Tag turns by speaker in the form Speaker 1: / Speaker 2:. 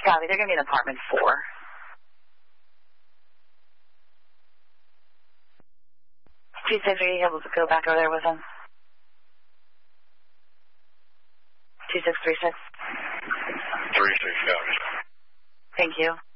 Speaker 1: Copy. They're going to be in apartment 4. Chief, are you able to go back over there with them? 2636.
Speaker 2: 36, copy.
Speaker 1: Thank you.